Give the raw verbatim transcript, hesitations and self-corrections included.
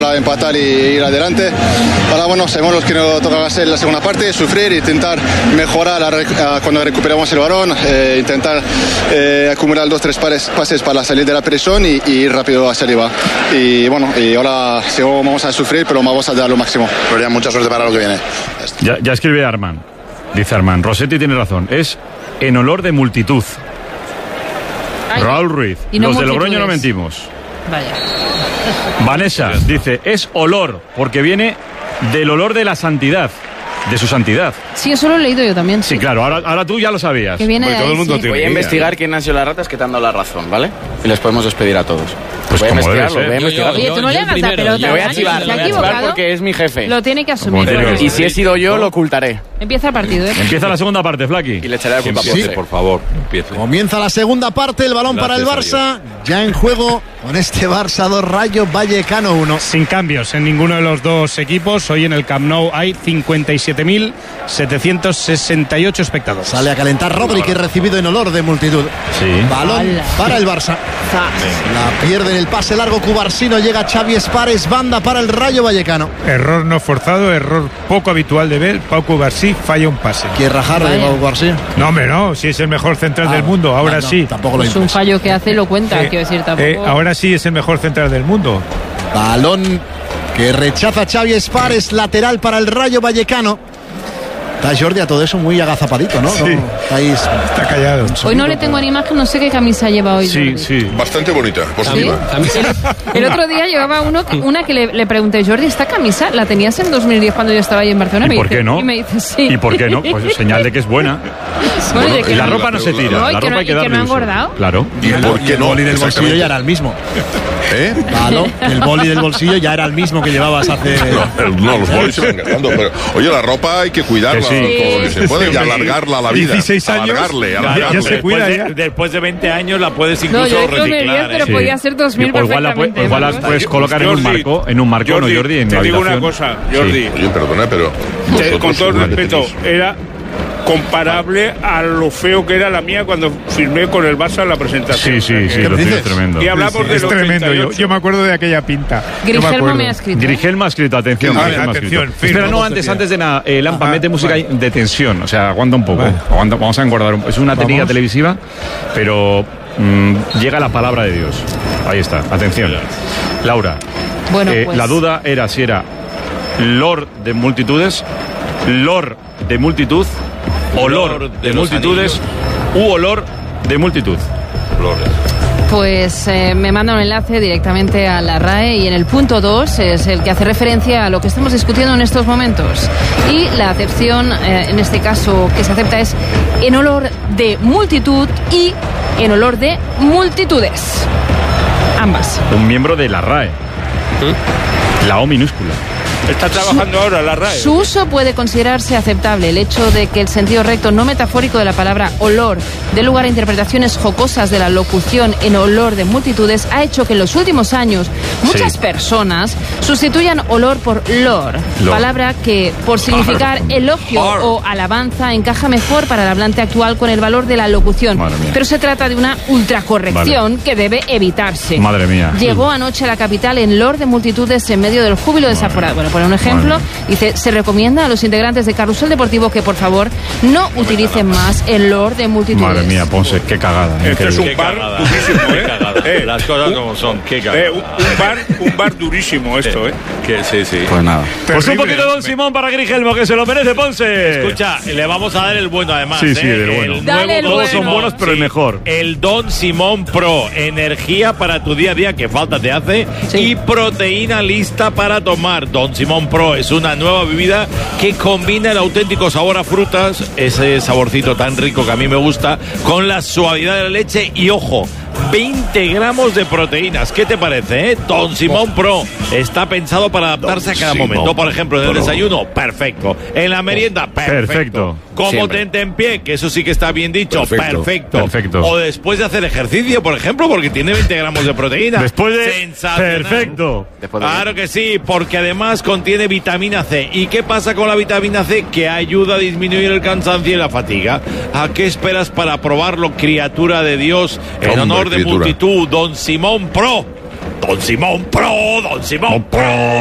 empatar y ir adelante. Ahora bueno, sabemos lo que nos toca hacer en la segunda parte, sufrir, intentar mejorar a, a cuando recuperamos el balón, eh, intentar eh, acumular dos tres pares, pases para salir de la presión y, y ir rápido hacia arriba. Y bueno, y ahora sí, vamos a sufrir, pero vamos a dar lo máximo. Pero ya mucha suerte para lo que viene. Ya, ya escribe Arman, dice Arman, Rossetti tiene razón, es en olor de multitud. Ay, Raúl Ruiz, no los de Logroño no mentimos. Vaya. Vanessa dice, es olor, porque viene del olor de la santidad, de su santidad. Sí, eso lo he leído yo también. Sí, sí claro, ahora, ahora tú ya lo sabías. Que viene de ahí, todo el mundo sí. te Voy a investigar quién han sido las ratas que te han dado la razón, ¿vale? Y les podemos despedir a todos. Pues voy a como investigarlo, debe ser. voy a investigarlo. Oye, tú no le hagas la pelota. Le voy a chivar, ¿Se ha voy a chivar equivocado? porque es mi jefe. Lo tiene que asumir. Y si he sido yo, lo ocultaré. Empieza el partido, ¿eh? Empieza la segunda parte, Flaki. Y le echaré la culpa a Sí, por favor, empiece. Comienza la segunda parte, el balón Gracias para el Barça, ya en juego con este Barça dos, Rayo Vallecano uno. Sin cambios en ninguno de los dos equipos. Hoy en el Camp Nou hay cincuenta y siete mil setecientos sesenta y ocho espectadores. Sale a calentar Rodri, que es recibido en olor de multitud. Sí. Balón ¡Hala! para el Barça. La pierde en el pase largo Cubarsino, llega Xavi Espares, banda para el Rayo Vallecano. Error no forzado, error poco habitual de ver. Pau Cubarsí falla un pase. Quiere rajar de Pau Cubarsí. No, hombre, no, si es el mejor central Ah, del mundo, ahora no, no, sí. Tampoco lo Es un impulsa. fallo que hace y lo cuenta, Eh, quiero decir, tampoco. eh, ahora sí es el mejor central del mundo. Balón que rechaza Xavi Espares, lateral para el Rayo Vallecano. Está Jordi a todo eso muy agazapadito, ¿no? Sí. ¿No? Estáis... Está callado. Hoy no le tengo en imagen, no sé qué camisa lleva hoy. Sí, Jordi. sí. Bastante bonita, positiva. El otro día llevaba uno, que- una que le, le pregunté, Jordi, ¿esta camisa la tenías en dos mil diez cuando yo estaba ahí en Barcelona? ¿Y Me por dice- qué no? Y me dice, sí. ¿Y por qué no? Pues señal de que es buena. Bueno, Bueno, de que Y la no- ropa no se tira, No, y la que ropa no- hay que y que darle no ha uso. engordado. Claro. ¿Y por qué el no? boli del bolsillo ya era el mismo. ¿Eh? Balón, el boli del bolsillo ya era el mismo que llevabas hace... No, no, los bolis se van gastando. Pero, oye, la ropa hay que cuidarla Que sí. todo lo que se puede Sí, y hombre, alargarla a la vida. dieciséis años, Alargarle, ya- alargarle. ya se cuida Después ya. de, después de veinte años la puedes No, incluso yo digo dos mil diez, reciclar. pero ¿eh? Sí. podía ser dos mil O igual la, perfectamente. pu- igual las Marcos. puedes colocar en un Jordi, marco, en un marco, ¿no, Jordi? En te la digo una habitación. cosa, Jordi. Oye, perdona, pero... Te- vosotros con todo el seguro que respeto, tenéis- era comparable a lo feo que era la mía cuando firmé con el Barça en la presentación. Sí, sí, sí, ¿Qué lo dices? tienes tremendo. Y hablamos Es del tremendo. Yo, ochenta y ocho. yo me acuerdo de aquella pinta. Yo me Grigelmo acuerdo. me ha escrito. Dirigel me ha escrito, atención. Vale, Dirigel me ha atención, escrito. firme. Espera, no, antes, antes de nada, eh, Lampa, Ajá, mete música vale. de tensión, o sea, aguanta un poco. Vale. Aguanta, vamos a engordar un poco. Es una técnica Vamos. televisiva, pero mm, llega la palabra de Dios. Ahí está, atención. Laura, Bueno, eh, pues- la duda era si era Lord de multitudes, Lord de multitud, olor Lord de, de los multitudes u olor de multitud. Pues eh, me manda un enlace directamente a la R A E y en el punto dos es el que hace referencia a lo que estamos discutiendo en estos momentos. Y la acepción, eh, en este caso, que se acepta es en olor de multitud y en olor de multitudes. Ambas. Un miembro de la R A E. La O minúscula. Está trabajando ahora la R A E. Su uso puede considerarse aceptable. El hecho de que el sentido recto no metafórico de la palabra olor dé lugar a interpretaciones jocosas de la locución en olor de multitudes ha hecho que en los últimos años muchas Sí. personas sustituyan olor por lor, Lor. palabra que por significar elogio Lor. o alabanza encaja mejor para el hablante actual con el valor de la locución. Madre mía. Pero se trata de una ultracorrección que debe evitarse. Madre mía. Llegó anoche a la capital en lor de multitudes en medio del júbilo desaforado. Bueno, por un ejemplo, Madre dice, se recomienda a los integrantes de Carrusel Deportivo que por favor no utilicen más el lor de multitudes. Madre mía, Ponce, qué cagada. Este es increíble. un bar durísimo, ¿eh? Eh, Las cosas como son, qué eh, cagada. un, un bar, un bar durísimo esto, ¿eh? Que sí, sí. Pues nada. Pues un Terrible. poquito de Don Simón para Grigelmo, que se lo merece, Ponce. Escucha, le vamos a dar el bueno además. Sí, sí, ¿eh? del bueno. El Dale nuevo el Don bueno. Son buenos, pero el sí. mejor. El Don Simón Pro. Energía para tu día a día, que falta te hace. Sí. Y proteína lista para tomar. Don Simón Pro es una nueva bebida que combina el auténtico sabor a frutas, ese saborcito tan rico que a mí me gusta, con la suavidad de la leche y, ojo, veinte gramos de proteínas. ¿Qué te parece, eh? Don Simón Pro está pensado para adaptarse a cada Simón momento. Por ejemplo, en el Pro. desayuno, perfecto. En la merienda, perfecto. Perfecto. Como Siempre. tente en pie, que eso sí que está bien dicho, Perfecto. perfecto. Perfecto. O después de hacer ejercicio, por ejemplo, porque tiene veinte gramos de proteína. Después de... Sensacional. Perfecto. Después de Claro que sí, porque además contiene vitamina C. ¿Y qué pasa con la vitamina C? Que ayuda a disminuir el cansancio y la fatiga. ¿A qué esperas para probarlo, criatura de Dios? En Hombre, honor de criatura. multitud, Don Simón Pro. Don Simón Pro, Don Simón Pro.